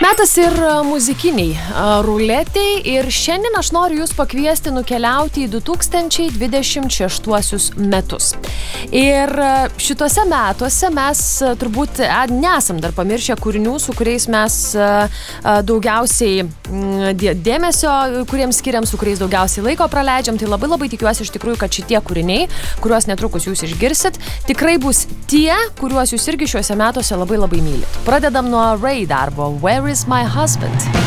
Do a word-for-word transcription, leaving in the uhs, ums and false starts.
Metas ir muzikiniai ruletei ir šiandien aš noriu jūs pakviesti nukeliauti į du tūkstančiai dvidešimt šeštuosius metus. Ir šituose metuose mes turbūt nesam dar pamiršę kūrinių, su kuriais mes daugiausiai dėmesio, kuriems skiriam, su kuriais daugiausiai laiko praleidžiam. Tai labai labai tikiuosi iš tikrųjų, kad šitie kūriniai, kuriuos netrukus jūs išgirsit, tikrai bus tie, kuriuos jūs irgi šiuose metuose labai labai mylit. Pradedam nuo Ray darbo Where is my husband?